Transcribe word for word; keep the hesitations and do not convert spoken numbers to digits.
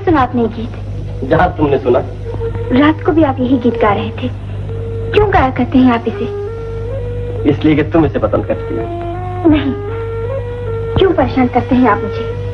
सुना आपने गीत? जहाँ तुमने सुना। रात को भी आप यही गीत गा रहे थे, क्यों गाया करते हैं आप इसे? इसलिए कि तुम इसे पसंद करती हो। नहीं, क्यों परेशान करते हैं आप मुझे?